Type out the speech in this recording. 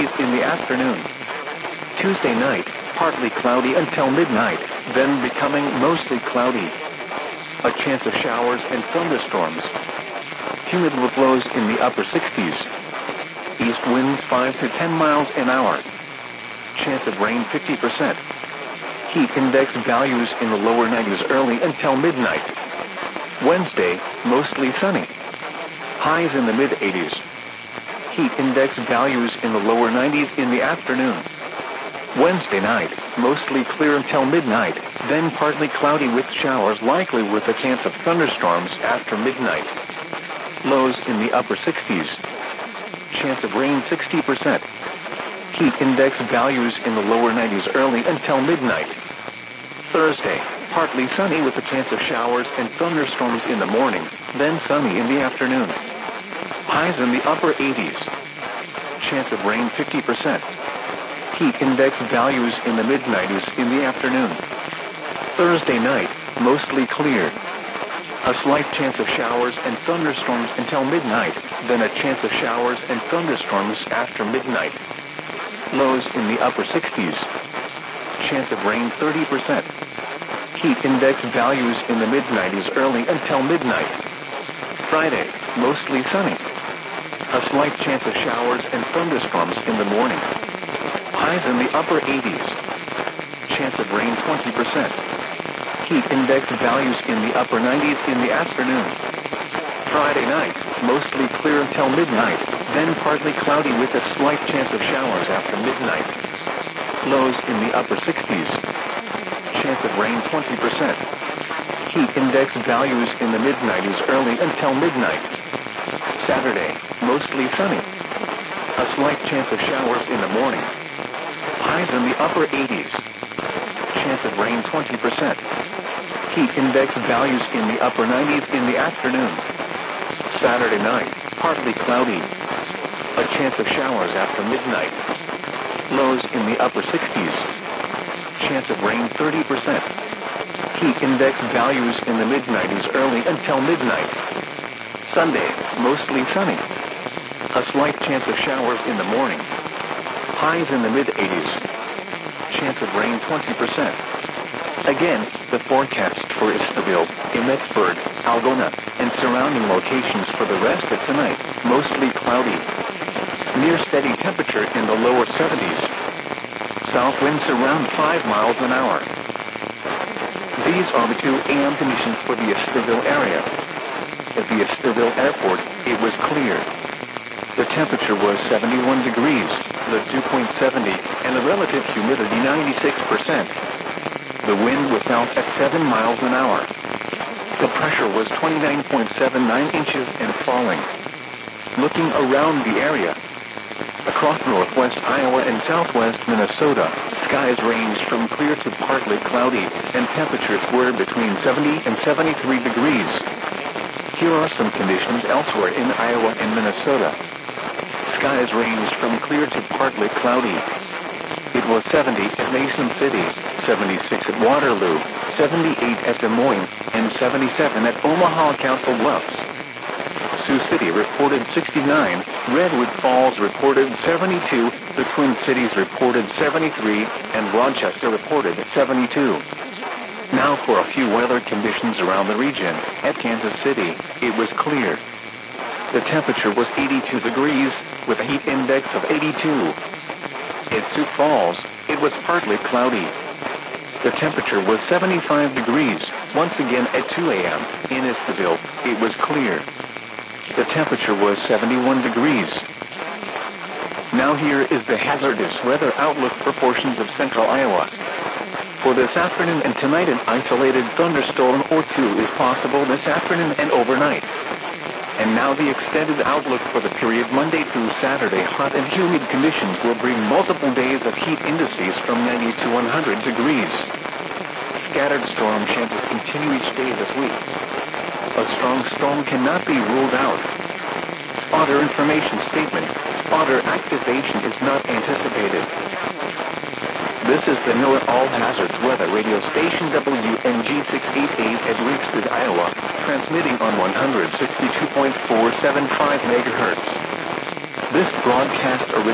in the afternoon. Tuesday night, partly cloudy until midnight, then becoming mostly cloudy. A chance of showers and thunderstorms. Humid with lows in the upper 60s. East winds 5 to 10 miles an hour. Chance of rain 50%. Heat index values in the lower 90s early until midnight. Wednesday, mostly sunny. Highs in the mid-80s. Heat index values in the lower 90s in the afternoon. Wednesday night, mostly clear until midnight, then partly cloudy with showers likely with a chance of thunderstorms after midnight. Lows in the upper 60s. Chance of rain 60%. Heat index values in the lower 90s early until midnight. Thursday, partly sunny with a chance of showers and thunderstorms in the morning, then sunny in the afternoon. Highs in the upper 80s. Chance of rain 50%. Heat index values in the mid-90s in the afternoon. Thursday night, mostly clear. A slight chance of showers and thunderstorms until midnight, then a chance of showers and thunderstorms after midnight. Lows in the upper 60s. Chance of rain 30%. Heat index values in the mid-90s early until midnight. Friday, mostly sunny. A slight chance of showers and thunderstorms in the morning. Highs in the upper 80s. Chance of rain 20%. Heat index values in the upper 90s in the afternoon. Friday night, mostly clear until midnight, then partly cloudy with a slight chance of showers after midnight. Lows in the upper 60s. Chance of rain 20%. Heat index values in the mid-90s early until midnight. Saturday, mostly sunny. A slight chance of showers in the morning. Highs in the upper 80s. Chance of rain 20%. Heat index values in the upper 90s in the afternoon. Saturday night, partly cloudy. A chance of showers after midnight. Lows in the upper 60s. Chance of rain 30%. Heat index values in the mid-90s early until midnight. Sunday, mostly sunny. A slight chance of showers in the morning. Highs in the mid-80s. Chance of rain 20%. Again, the forecast for Istaville, Emmetsburg, Algona, and surrounding locations for the rest of tonight, mostly cloudy. Near steady temperature in the lower 70s. South winds around 5 miles an hour. These are the 2 a.m. conditions for the Istaville area. At the Istaville airport, it was clear. The temperature was 71 degrees, the dew point 70, and the relative humidity 96%. The wind was out at 7 miles an hour. The pressure was 29.79 inches and falling. Looking around the area, across northwest Iowa and southwest Minnesota, skies ranged from clear to partly cloudy, and temperatures were between 70 and 73 degrees. Here are some conditions elsewhere in Iowa and Minnesota. Skies ranged from clear to partly cloudy. It was 70 at Mason City, 76 at Waterloo, 78 at Des Moines, and 77 at Omaha Council Bluffs. Sioux City reported 69, Redwood Falls reported 72, the Twin Cities reported 73, and Rochester reported 72. Now for a few weather conditions around the region. At Kansas City, it was clear. The temperature was 82 degrees, with a heat index of 82. At Sioux Falls, it was partly cloudy. The temperature was 75 degrees. Once again at 2 a.m. in Istaville, it was clear. The temperature was 71 degrees. Now here is the hazardous weather outlook for portions of central Iowa. For this afternoon and tonight, an isolated thunderstorm or 2 is possible this afternoon and overnight. And now the extended outlook for the period Monday through Saturday. Hot and humid conditions will bring multiple days of heat indices from 90 to 100 degrees. Scattered storm chances continue each day this week. A strong storm cannot be ruled out. Spotter information statement. Spotter activation is not anticipated. This is the NOAA All Hazards Weather Radio Station WNG 688 at Rigsted, Iowa, transmitting on 162.475 megahertz. This broadcast originates